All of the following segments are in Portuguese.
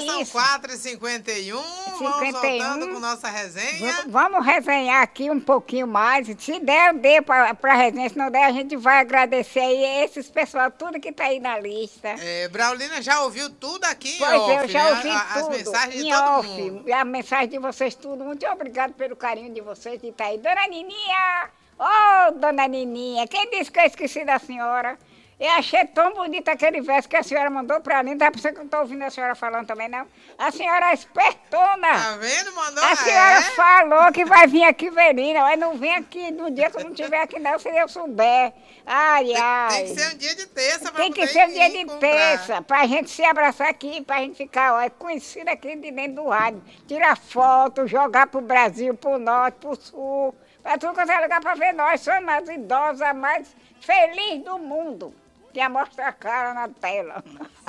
são 4h51. Vamos voltando com nossa resenha. Vamos resenhar aqui um pouquinho mais. Se der, dê para resenha. Se não der, a gente vai agradecer aí esses pessoal, tudo que tá aí na lista. Braulina já ouviu tudo aqui em off, off, eu já ouvi tudo. As mensagens de em todo off, mundo. A mensagem de vocês tudo. Muito obrigado pelo carinho de vocês que tá aí. Dona Nininha! Ô, Dona Nininha, quem disse que eu esqueci da senhora? Eu achei tão bonito aquele verso que a senhora mandou pra mim. Não dá pra você que eu não tô ouvindo a senhora falando também, não. A senhora é espertona. Tá vendo? Mandou a senhora falou que vai vir aqui, Verina. Mas não vem aqui no dia que eu não estiver aqui, não, se eu souber. Ai, ai. Tem que ser um dia de terça pra Tem que ser um dia de terça, pra gente se abraçar aqui, pra gente ficar, ó, conhecido aqui de dentro do rádio. Tirar foto, jogar pro Brasil, pro norte, pro sul. Pra tudo quanto é lugar pra ver nós. Somos as idosas mais felizes do mundo. Que mostra a cara na tela.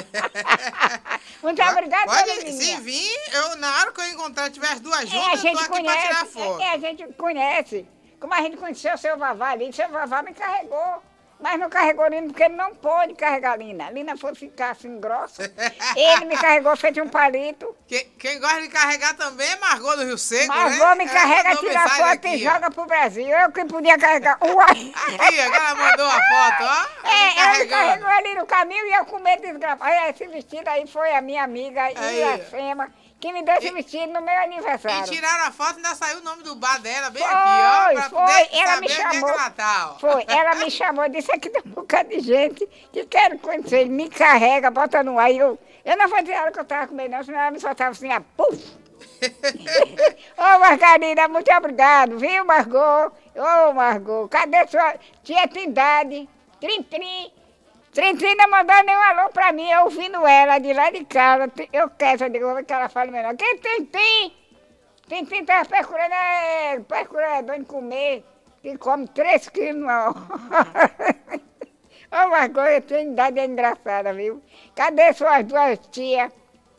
Muito obrigada, Dona Nininha. Se vir, na hora que eu encontrar, tiver as duas juntas, eu tô aqui pra tirar foto. A gente conhece. Como a gente conheceu o seu Vavá ali, o seu Vavá me carregou. Mas não carregou Lina porque ele não pôde carregar Lina. Lina foi ficar assim grossa. Ele me carregou feito um palito. Quem gosta de carregar também é Margot do Rio Seco, Margot, né? Me carrega, tira a foto aqui, e joga pro Brasil. Eu que podia carregar. Uai! Aqui, ela mandou a foto, ó. Ela me carregou ali no caminho e eu com medo de desgravar. Esse vestido aí foi a minha amiga Iracema, que me deu esse vestido no meu aniversário. E tiraram a foto e ainda saiu o nome do bar dela bem aqui, ó. Pra poder ela me chamou. Ela tá, ó. Foi, ela me chamou, disse aqui tem um bocado de gente que quero conhecer. Ele me carrega, bota no ar. Eu não vou dizer a hora que eu tava comendo, não, senão ela me soltava assim, puf! Ô, Margarida, muito obrigado, viu, Margot? Ô, Margot, cadê sua tia Trindade? Trim-trim. Trintrina mandou nenhum alô pra mim, eu ouvindo ela de lá de casa. Eu quero, eu digo, vou ver que ela fala melhor. Quem Trintim? Trintim tava percurador de comer, que come 3 quilos na hora. Ô, Margot, a Trindade é engraçada, viu? Cadê suas duas tias?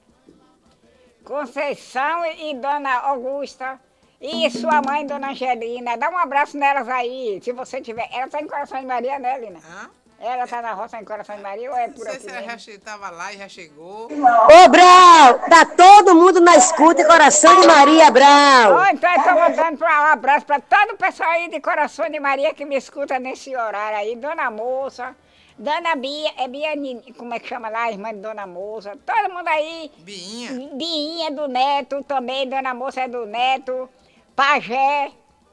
Conceição e Dona Augusta. E sua mãe, Dona Angelina. Dá um abraço nelas aí, se você tiver. Ela tá em Coração de Maria, né, Lina? Ela tá na roça em Coração de Maria ou é por aqui? Não sei se ela já estava lá e já chegou. Ô, Brau, tá todo mundo na escuta em Coração de Maria, Brau. Então eu tô mandando um abraço pra todo o pessoal aí de Coração de Maria que me escuta nesse horário aí. Dona Moça, Dona Bia, Bia, como é que chama lá, a irmã de Dona Moça. Todo mundo aí. Biinha. Biinha do Neto também, Dona Moça é do Neto. Pajé,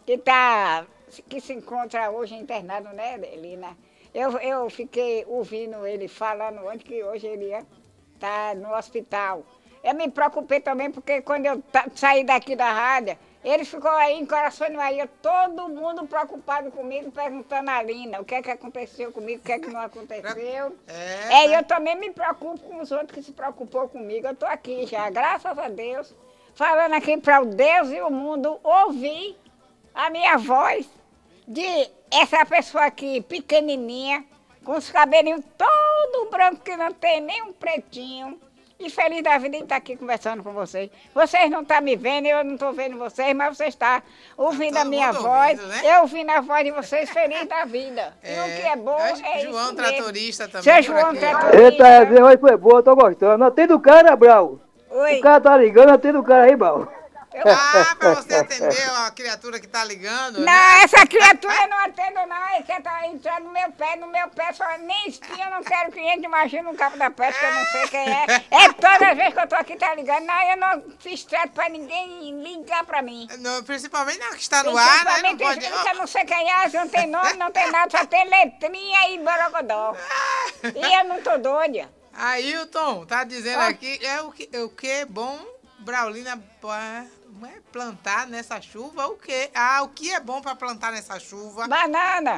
que se encontra hoje internado, né, Lina? Eu fiquei ouvindo ele falando ontem que hoje ele tá no hospital. Eu me preocupei também porque quando eu saí daqui da rádio, ele ficou aí em Coração de Maria, todo mundo preocupado comigo, perguntando a Lina o que é que aconteceu comigo, o que é que não aconteceu. Eu também me preocupo com os outros que se preocupou comigo. Eu tô aqui já, graças a Deus, falando aqui para o Deus e o mundo ouvir a minha voz de essa pessoa aqui, pequenininha, com os cabelinhos todo branco, que não tem nem um pretinho. E feliz da vida em estar aqui conversando com vocês. Vocês não estão me vendo, eu não estou vendo vocês, mas vocês estão ouvindo a minha voz. Ouvindo, né? Eu ouvindo a voz de vocês, feliz da vida. E o que é bom é João isso Tratorista mesmo. também. Seu João Tratorista. Eita, essa voz foi boa, tô gostando. Atende o cara, Brau. Oi. O cara tá ligando, atende o cara aí, Brau. Pra você atender a criatura que tá ligando, Não, né? essa criatura eu não atendo não, ele quer entrar no meu pé só nem espinha, eu não quero cliente, imagina um cabo da peste que eu não sei quem é. Toda vez que eu tô aqui tá ligando, não, eu não fiz trato pra ninguém ligar pra mim. Não, principalmente não, que está no ar, né? Não pode... Eu não sei quem é, não tem nome, não tem nada, só tem letrinha e borogodó. E eu não tô doida. Ailton, tá dizendo aqui, o que é bom, Braulina, plantar nessa chuva, o quê? O que é bom pra plantar nessa chuva? Banana!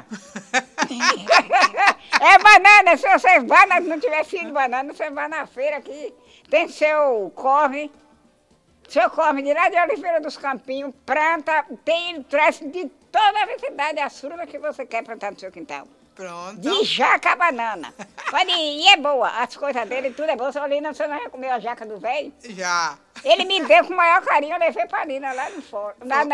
É banana, se você não tiver filho de banana, você vai na feira aqui, tem seu corre de lá de Oliveira dos Campinhos, planta, traz de toda a velocidade a fruta que você quer plantar no seu quintal. Pronto. De jaca banana. Pode ir, e é boa. As coisas dele, tudo é bom. Você não já comeu a jaca do velho? Já. Ele me deu com o maior carinho, eu levei pra Lina lá no fora,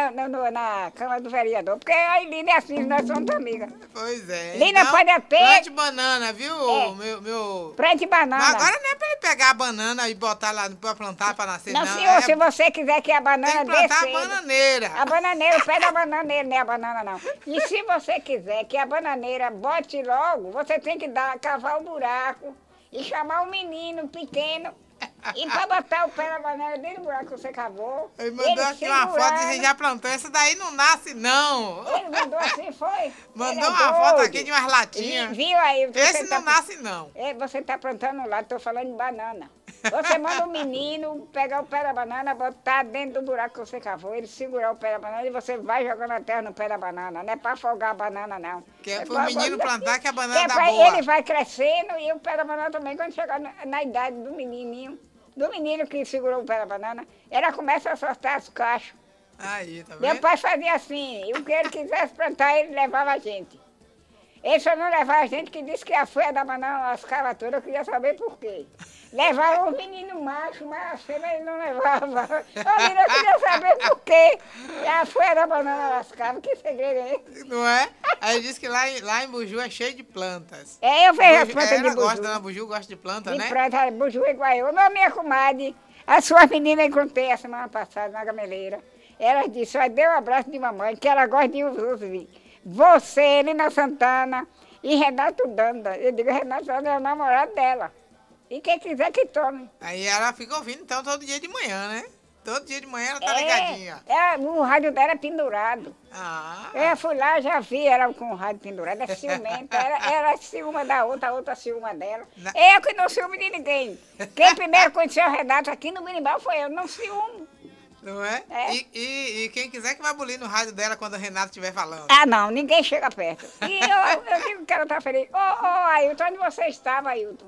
na Câmara do Vereador, porque a Lina é assim, nós somos amigas. Pois é. Lina então, pode até... plante banana, viu, É. meu... Plante banana. Mas agora não é pra ele pegar a banana e botar lá pra plantar, pra nascer, Não, não. senhor, É, se você quiser que a banana tem que dê plantar a cedo. bananeira. A bananeira, o pé da bananeira, não é a banana não. E se você quiser que a bananeira bote logo, você tem que cavar o buraco e chamar um menino pequeno e pra botar o pé da bananeira dentro do buraco que você cavou. Ele mandou aqui uma foto e já plantou. Essa daí não nasce, não. Ele mandou assim, foi? Mandou Ele é uma foto doido. aqui de umas latinhas. Viu aí? Esse não nasce, não. Você tá plantando lá, tô falando de banana. Você manda um menino pegar o pé da banana, botar dentro do buraco que você cavou, ele segurar o pé da banana e você vai jogando a terra no pé da banana. Não é pra afogar a banana, não. Que é pro menino plantar que a Que banana é dá pra boa. ele vai crescendo e o pé da banana também, quando chegar na idade do menininho, do menino que segurou o pé da banana, ela começa a soltar os cachos. Aí, tá Meu vendo? pai fazia assim, e o que ele quisesse plantar, ele levava a gente. Ele só não levava a gente, que disse que a folha da banana lascava toda, eu queria saber por quê. Levava os meninos machos, mas a fêmea ele não levava. Eu queria saber por quê. E a folha da banana lascava, que segredo é esse? Não é? Aí ele disse que lá em Buju é cheio de plantas. É, eu vejo a Buju- planta de ela gosta, buju. dona Buju gosta de planta, De né? planta, buju e guaiô. Não, minha comadre, as suas meninas encontrei a semana passada na gameleira. Ela disse, ó, dê um abraço de mamãe, que ela gosta de ouvir. Você, Lina Santana e Renato Danda. Eu digo, Renato Danda é o namorado dela. E quem quiser que tome. Aí ela fica ouvindo, então, todo dia de manhã, né? Todo dia de manhã ela tá ligadinha. O rádio dela é pendurado. Ah, Eu fui lá, já vi ela com o rádio pendurado, é ciumenta. Ela ciúma da outra, a outra ciúma dela. Eu que não ciúmo de ninguém. Quem primeiro conheceu o Renato aqui no Minimal foi eu, não ciúmo. não é? É. E quem quiser que vai bulir no rádio dela quando o Renato estiver falando. Ah, não, ninguém chega perto. E eu digo que ela tá feliz. Ô, Ailton, onde você estava, Ailton?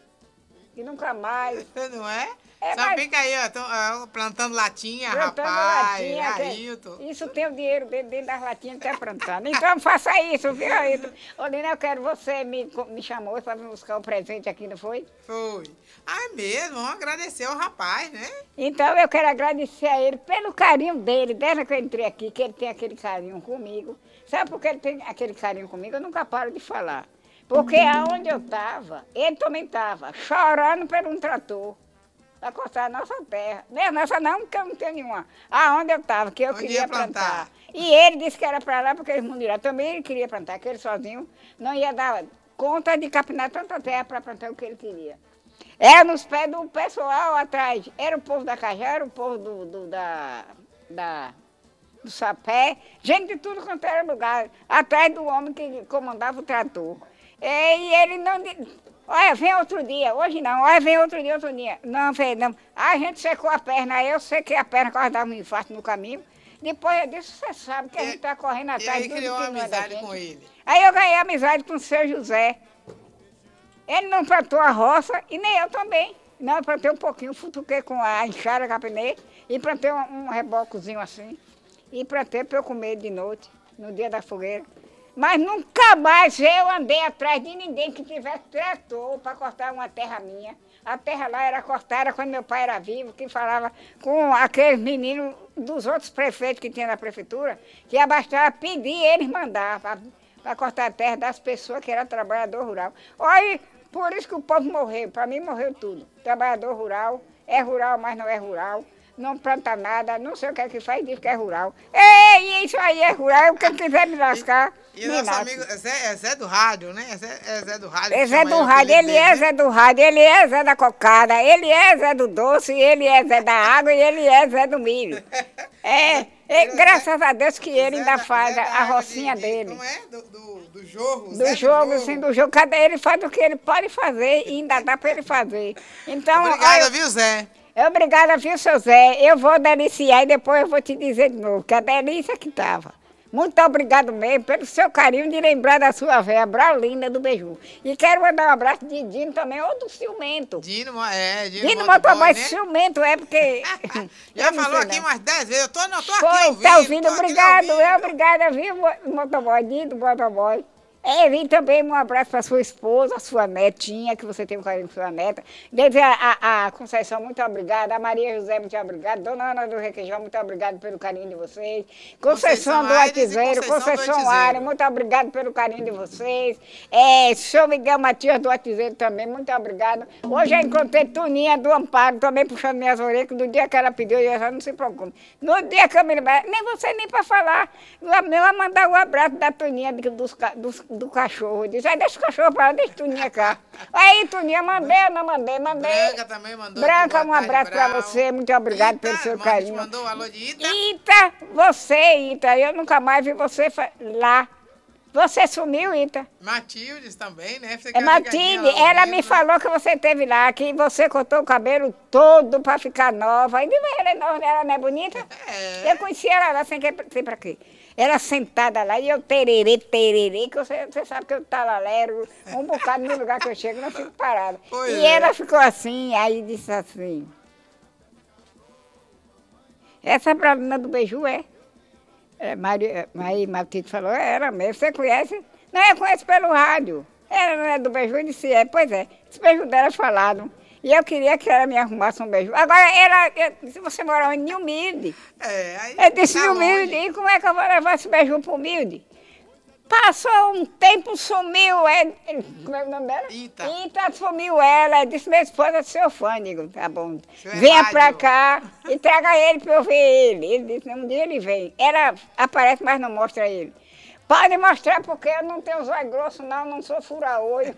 E nunca mais. Não é? É, Só mas- fica aí, ó, plantando latinha, Plantando rapaz. latinha, que- Ailton. Isso tem o dinheiro dentro das latinhas que tá plantando. Então faça isso, viu, Ailton? Ô, Lina, eu quero, você me chamou para vir buscar o presente aqui, não foi? Foi. Ah, é mesmo, vamos agradecer ao rapaz, né? Então eu quero agradecer a ele pelo carinho dele, desde que eu entrei aqui, que ele tem aquele carinho comigo. Sabe por que ele tem aquele carinho comigo? Eu nunca paro de falar. Porque aonde eu estava, ele também estava, chorando por um trator para cortar a nossa terra. Não é nossa não, porque eu não tenho nenhuma. Aonde eu estava, que eu Onde queria ia plantar. plantar. E ele disse que era para lá, porque eles mundiram. Também ele queria plantar, que ele sozinho não ia dar conta de capinar tanta terra para plantar o que ele queria. Era nos pés do pessoal atrás. Era o povo da Cajá, era o povo do Sapé, gente de tudo quanto era lugar, atrás do homem que comandava o trator. E ele não... Olha, vem outro dia, hoje não, olha, vem outro dia. Não, veio não. A gente secou a perna, aí eu sequei a perna, quase dava um infarto no caminho. Depois eu disse, você sabe que a gente está correndo E atrás aí de tudo criou que uma não é da amizade gente. com ele. Aí eu ganhei amizade com o seu José. Ele não plantou a roça e nem eu também. Não, eu plantei um pouquinho, futuquei com a enxada, capinei e plantei um rebocozinho assim. E plantei para eu comer de noite, no dia da fogueira. Mas nunca mais eu andei atrás de ninguém que tivesse trator para cortar uma terra minha. A terra lá era cortada quando meu pai era vivo, que falava com aqueles meninos dos outros prefeitos que tinha na prefeitura, que ia bastar pedir eles mandar para cortar a terra das pessoas que eram trabalhador rural. Olha, por isso que o povo morreu, para mim morreu tudo. Trabalhador rural, mas não é rural. Não planta nada, não sei o que é que faz, diz que é rural. Ei, isso aí é rural, quem quiser me lascar, E me nosso lasca. amigo é Zé do Rádio, né? É Zé do Rádio. É que Zé chama do o rádio, apelido ele é dele, né? Zé do rádio, ele é Zé da cocada, ele é Zé do doce, ele é Zé da água e ele é Zé do milho. Graças a Deus que ele ainda faz Zé da a água rocinha dele. Como é? Do jogo? Do jogo, sim, do jogo. Cada ele faz o que ele pode fazer e ainda dá para ele fazer. Então, Obrigada, olha, viu, Zé? obrigada, viu, seu Zé? Eu vou deliciar e depois eu vou te dizer de novo, que a delícia que estava. Muito obrigado mesmo pelo seu carinho de lembrar da sua véia Braulina do Beiju. E quero mandar um abraço de Dino também, ou do ciumento. Dino Dino motoboy, motoboy, né? ciumento é porque... Já eu não falou sei aqui não. umas 10 vezes. Eu tô Foi, aqui ouvindo. tá ouvindo, tô aqui obrigado, ouvindo. obrigada, viu, motoboy, Dino motoboy. E também um abraço para sua esposa, sua netinha, que você tem um carinho com sua neta. Desde a Conceição, muito obrigada. A Maria José, muito obrigada. Dona Ana do Requeijão, muito obrigada pelo carinho de vocês. Conceição do Atizeiro, Conceição Área, muito obrigada pelo carinho de vocês. Senhor Miguel Matias do Atizeiro também, muito obrigada. Hoje eu encontrei Tuninha do Amparo, também puxando minhas orelhas, que no dia que ela pediu, eu já não se preocupe. No dia que eu me lembrar, nem você nem para falar, eu ia mandar um abraço da Tuninha do cachorro. Diz, deixa o cachorro para lá, deixa Tuninha cá. Aí, Tuninha, mandei ou não mandei? Mandei. Branca também mandou. Branca, um abraço para você, muito obrigado pelo seu carinho. Mandou um alô de Ita? Ita, Ita, eu nunca mais vi você lá. Você sumiu, Ita. Matildes também, né? Matilde, ela me falou que você esteve lá, que você cortou o cabelo todo para ficar nova. Ainda ela não é bonita? Eu conheci ela lá sem pra quê. Ela sentada lá e eu tererê, que você sabe que eu talalero, um bocado no lugar que eu chego, não fico parada. Ela ficou assim, aí disse assim, essa Braulina do Beiju é? Maria Matilde falou, era mesmo, você conhece? Não, eu conheço pelo rádio. Ela não é do Beiju? Eu disse, pois é, os beijos dela falaram. E eu queria que ela me arrumasse um beijo. Agora, se você mora em Humilde, eu disse, Humilde, e como é que eu vou levar esse beijo para Humilde? Passou um tempo, sumiu, como é o nome dela? Ita. Ita sumiu ela, disse, minha esposa é seu fã, digo, tá bom. Venha pra cá e traga ele para eu ver ele. Ele disse, um dia ele vem. Ela aparece, mas não mostra ele. Pode mostrar, porque eu não tenho zóio grosso, não sou fura-olho.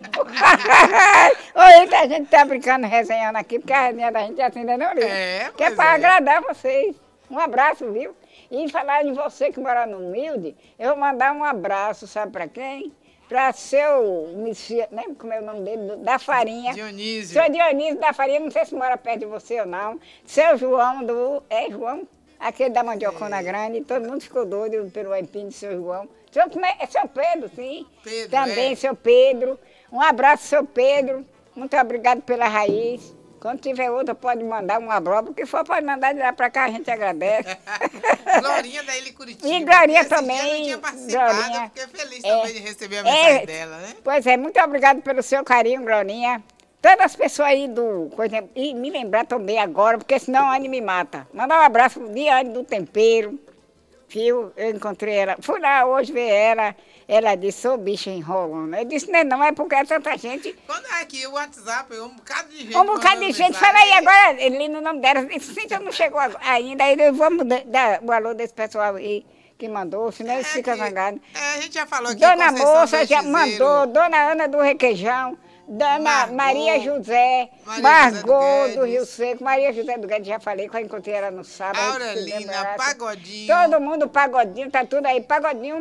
Oi, a gente tá brincando, resenhando aqui, porque a resenha da gente é assim, não é? Que é para agradar vocês. Um abraço, viu? E falar de você que mora no Humilde, eu vou mandar um abraço, sabe para quem? Para seu, lembra como é o nome dele? Da Farinha. Dionísio. Seu Dionísio da Farinha, não sei se mora perto de você ou não. Seu João João? Aquele da Mandiocona Grande, todo mundo ficou doido pelo empim do seu João. Seu Pedro, sim. Pedro, também, seu Pedro. Um abraço, seu Pedro. Muito obrigado pela raiz. Quando tiver outra, pode mandar um abraço. O que for, pode mandar de lá para cá, a gente agradece. Glorinha da Ilha Curitiba. E Glorinha também. Eu não tinha participado, eu fiquei feliz também de receber a mensagem dela, né? Pois é, muito obrigado pelo seu carinho, Glorinha. Todas as pessoas aí e me lembrar também agora, porque senão a Anne me mata. Mandar um abraço de Anne do Tempero, viu? Eu encontrei ela. Fui lá hoje ver ela. Ela disse, ô bicho enrolando. Eu disse, não é porque é tanta gente. Quando é aqui o WhatsApp, um bocado de gente. Um bocado de gente. Fala aí agora, ele no nome dela. Cíntia não chegou ainda, aí vamos dar o alô desse pessoal aí que mandou, senão eles ficam zangados. A gente já falou aqui. Dona Moça já mandou, Dona Ana do Requeijão. Dona Maria José, Margot do Rio Seco, Maria José do Guedes, já falei, que eu encontrei ela no sábado. Aurelina, Pagodinho. Todo mundo, Pagodinho, tá tudo aí, Pagodinho.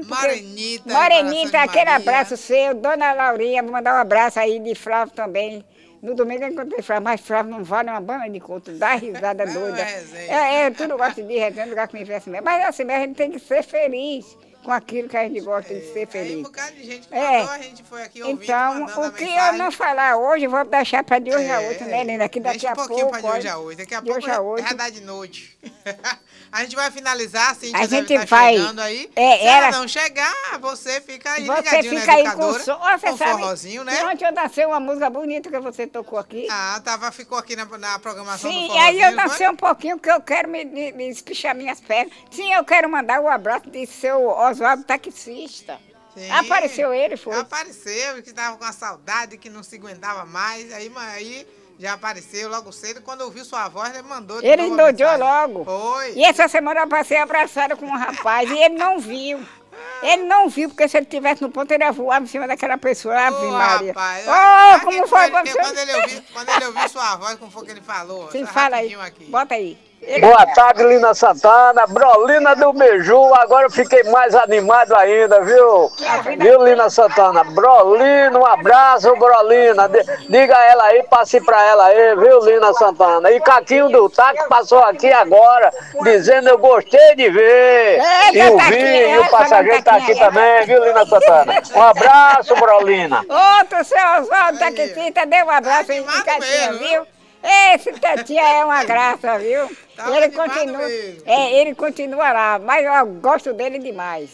Morenita, aquele abraço seu, Dona Laurinha, vou mandar um abraço aí de Flávio também. No domingo eu encontrei Flávio, mas Flávio não vale uma banda de conto, dá risada doida. Tudo gosto de resenha, lugar que me vê assim mesmo. Mas assim mesmo, a gente tem que ser feliz com aquilo que a gente gosta de ser feliz. Um bocado de gente que mandou, a gente foi aqui ouvindo, então, o que eu não falar hoje, vou deixar para de hoje a 8, né, Linda? Que daqui deixa a pouco. Deixa um pouquinho para de hoje a 8. Daqui a pouco já dá de noite. A gente vai finalizar, assim, a gente vai chegando aí. Se ela não chegar, você fica aí ligadinho, você fica aí com o som. Você sabe, forrozinho, né? Ontem eu dancei uma música bonita que você tocou aqui. Ficou aqui na programação do forrozinho. Sim, aí eu dancei um pouquinho, que eu quero me espichar minhas pernas. Sim, eu quero mandar um abraço de seu Oswaldo Taxista. Sim, apareceu ele, foi? Apareceu, que estava com a saudade, que não se aguentava mais. Aí já apareceu logo cedo. Quando ouviu sua voz, ele mandou. Ele endojou logo. Foi. E essa semana eu passei abraçada com um rapaz e ele não viu. Ele não viu, porque se ele estivesse no ponto, ele ia voar em cima daquela pessoa. Ave Maria. Rapaz, como foi você? Quando ele ouviu sua voz, como foi que ele falou? Sim, fala aí. Aqui. Bota aí. Boa tarde, Lina Santana, Braulina do Beiju. Agora eu fiquei mais animado ainda, viu? Viu, Lina Santana? Braulina, um abraço, Braulina. Diga a ela aí, passe pra ela aí, viu, Lina Santana? E Caquinho do Taco passou aqui agora, dizendo eu gostei de ver. E o o passageiro tá aqui também, viu, Lina Santana? Um abraço, Braulina. Outro seu Oswaldo Taquicita, dê um abraço aí pro Caquinho, viu? Esse Tatinha é uma graça, viu? Ele continua lá, mas eu gosto dele demais.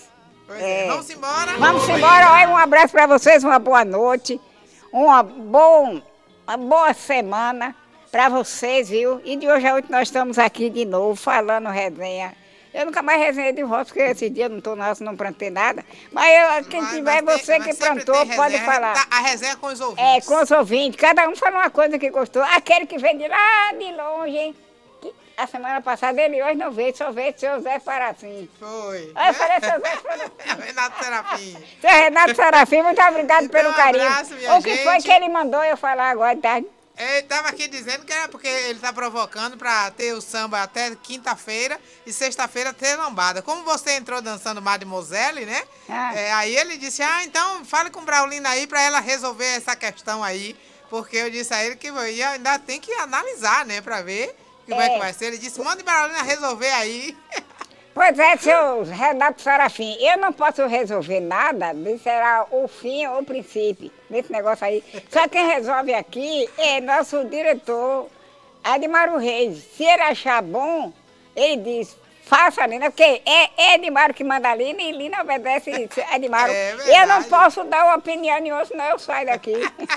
Pois é. Vamos embora? Vamos embora. Olha, um abraço para vocês, uma boa noite, uma boa semana para vocês, viu? E de hoje a 8 nós estamos aqui de novo, falando resenha. Eu nunca mais resenhei de voz, porque esse dia eu não estou não plantei nada. Mas quem tiver, você que plantou, pode falar. A resenha com os ouvintes. É, com os ouvintes. Cada um fala uma coisa que gostou. Aquele que vem de lá, de longe, hein? A semana passada ele hoje não veio, só veio o seu Zé Farafim. Foi. Eu falei, seu Zé Farafim. Renato Serafim. Seu Renato Serafim, muito obrigado Então, pelo carinho. abraço, minha O que foi gente. que ele mandou eu falar agora de tarde? Ele estava aqui dizendo que era porque ele está provocando para ter o samba até quinta-feira e sexta-feira ter lambada. Como você entrou dançando Mademoiselle, né? Aí ele disse, então fale com Braulina aí para ela resolver essa questão aí. Porque eu disse a ele que ainda tem que analisar, né? Para ver como é que vai ser. Ele disse, manda Braulina resolver aí. Pois é, seu Renato Serafim, eu não posso resolver nada, será o fim ou o princípio desse negócio aí. Só quem resolve aqui é nosso diretor, Edmaro Reis. Se ele achar bom, ele diz, faça, Lina, porque é Edmaro que manda a Lina e Lina obedece Edmaro. Eu não posso dar uma opinião nenhuma, senão eu saio daqui.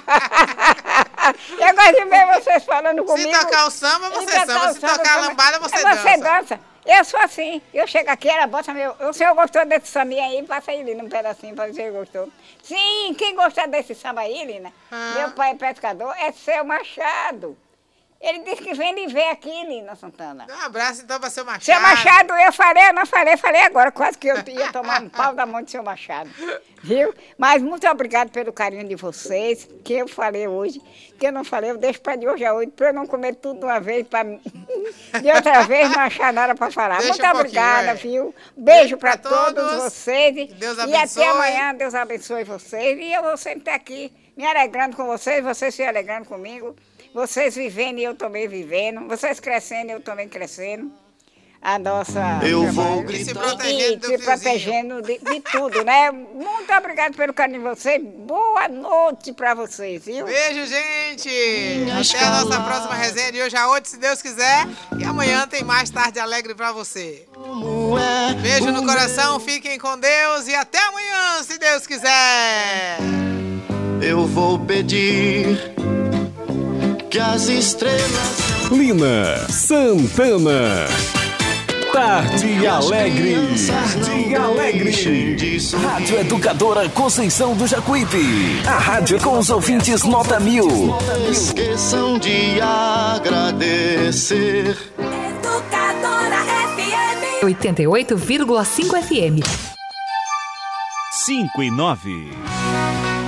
Eu gosto de ver vocês falando comigo. Se tocar o samba, você samba. Se tocar a lambada, você dança. Você dança. Eu sou assim, eu chego aqui, ela bota meu... O senhor gostou desse samba aí? Passa aí, Lina, um pedacinho pra ver se ele gostou. Sim, quem gostar desse samba aí, Lina, meu pai é pescador, é seu Machado. Ele disse que vem lhe ver aqui, Lina Santana. Um abraço então para seu Machado. Seu Machado, eu falei agora, quase que eu ia tomar um pau da mão do seu Machado. Viu? Mas muito obrigado pelo carinho de vocês, que eu falei hoje, que eu não falei, eu deixo para de hoje a 8, para eu não comer tudo de uma vez, para de outra vez não achar nada para falar. Deixa muito obrigada, viu? Beijo para todos vocês. Deus abençoe. E até amanhã, Deus abençoe vocês. E eu vou sempre estar aqui, me alegrando com vocês se alegrando comigo. Vocês vivendo e eu também vivendo. Vocês crescendo e eu também crescendo. A nossa... Eu vou gritar. Se protegendo de tudo, né? Muito obrigado pelo carinho de vocês. Boa noite pra vocês, viu? Beijo, gente. Até a nossa próxima resenha de hoje a 8, se Deus quiser. E amanhã tem mais Tarde Alegre pra você. Beijo no coração, fiquem com Deus e até amanhã, se Deus quiser. Eu vou pedir que as estrelas... Lina Santana. Tarde Alegre. Tarde Alegre. Rádio Educadora Conceição do Jacuípe. A rádio com os ouvintes nota 1000. Esqueçam de agradecer. Educadora FM 88,5 FM. 5 e 9.